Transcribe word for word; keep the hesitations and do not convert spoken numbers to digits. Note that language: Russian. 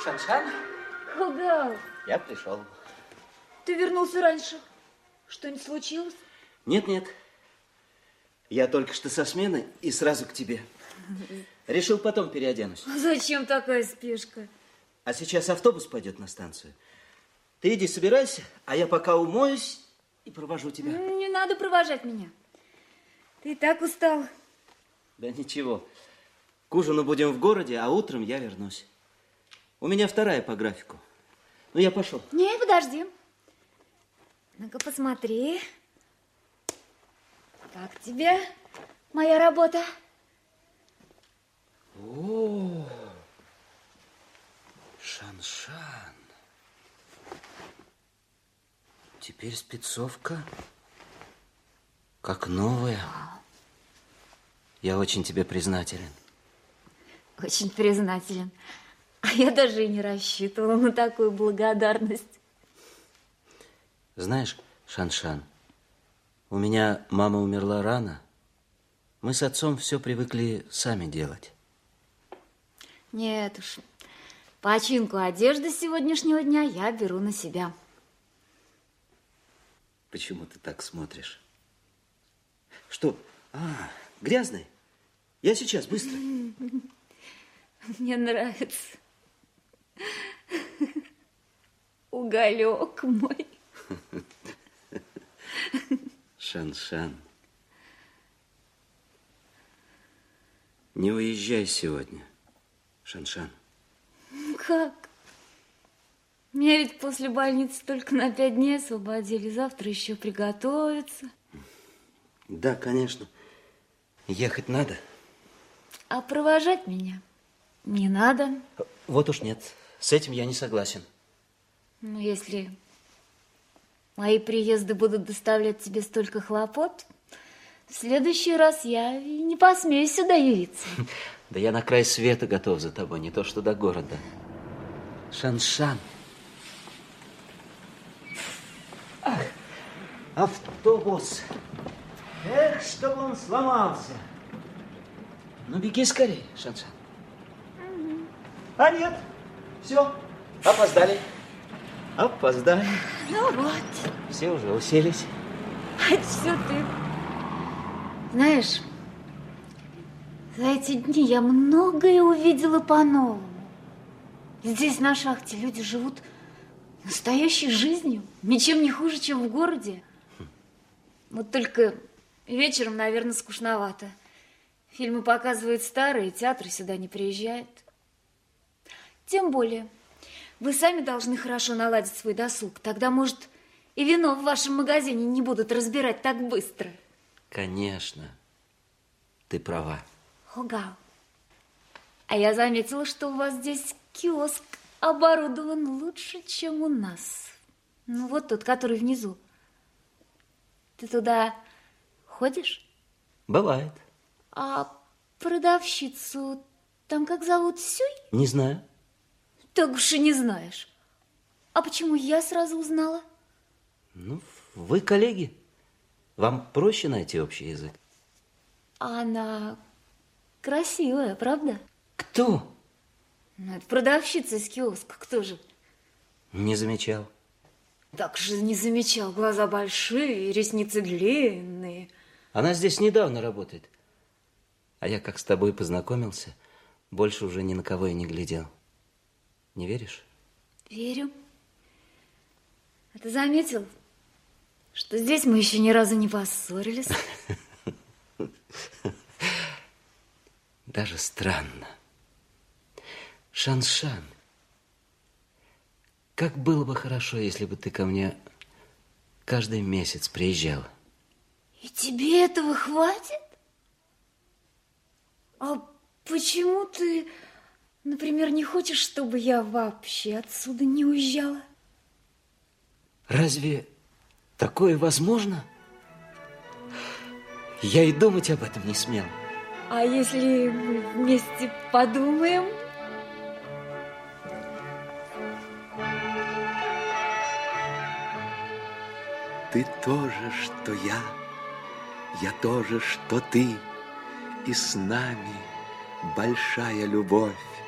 Шан-Шан? Хугал. Я пришел. Ты вернулся раньше. Что-нибудь случилось? Нет-нет. Я только что со смены и сразу к тебе. Решил потом переоденусь. Зачем такая спешка? А сейчас автобус пойдет на станцию. Ты иди собирайся, а я пока умоюсь и провожу тебя. Не надо провожать меня. Ты и так устал. Да ничего. К ужину будем в городе, а утром я вернусь. У меня вторая по графику. Ну, я пошел. Не, подожди. Ну-ка, посмотри. Как тебе моя работа? О, Шан-Шан. Теперь спецовка как новая. Я очень тебе признателен. Очень признателен. А я даже и не рассчитывала на такую благодарность. Знаешь, Шан-Шан, у меня мама умерла рано. Мы с отцом все привыкли сами делать. Нет уж, починку одежды с сегодняшнего дня я беру на себя. Почему ты так смотришь? Что? А, грязный? Я сейчас, быстро. Мне нравится. Уголек мой. Шан-Шан, не уезжай сегодня, Шан-Шан. Как? Меня ведь после больницы только на пять дней освободили. Завтра еще приготовиться. Да, конечно. Ехать надо. А провожать меня не надо. Вот уж нет. С этим я не согласен. Ну, если мои приезды будут доставлять тебе столько хлопот, в следующий раз я и не посмею сюда явиться. Да я на край света готов за тобой, не то что до города. Шан-Шан. Ах, автобус. Эх, чтобы он сломался. Ну, беги скорее, Шан-Шан. Угу. А нет, все, опоздали. Опоздали. Ну вот. Все уже уселись. А все ты. Знаешь, за эти дни я многое увидела по-новому. Здесь, на шахте, люди живут настоящей жизнью, ничем не хуже, чем в городе. Хм. Вот только вечером, наверное, скучновато. Фильмы показывают старые, театры сюда не приезжают. Тем более, вы сами должны хорошо наладить свой досуг. Тогда, может, и вино в вашем магазине не будут разбирать так быстро. Конечно, ты права. Хугал, а я заметила, что у вас здесь киоск оборудован лучше, чем у нас. Ну, вот тот, который внизу. Ты туда ходишь? Бывает. А продавщицу там как зовут, Сюй? Не знаю. Так уж и не знаешь. А почему я сразу узнала? Ну, вы коллеги. Вам проще найти общий язык. Она красивая, правда? Кто? Ну, это продавщица из киоска. Кто же? Не замечал. Так же не замечал. Глаза большие, ресницы длинные. Она здесь недавно работает. А я, как с тобой познакомился, больше уже ни на кого и не глядел. Не веришь? Верю. А ты заметил, что здесь мы еще ни разу не поссорились? Даже странно. Шан-Шан, как было бы хорошо, если бы ты ко мне каждый месяц приезжала. И тебе этого хватит? А почему ты, например, не хочешь, чтобы я вообще отсюда не уезжала? Разве такое возможно? Я и думать об этом не смел. А если мы вместе подумаем? Ты тоже, что я, я тоже, что ты, и с нами большая любовь.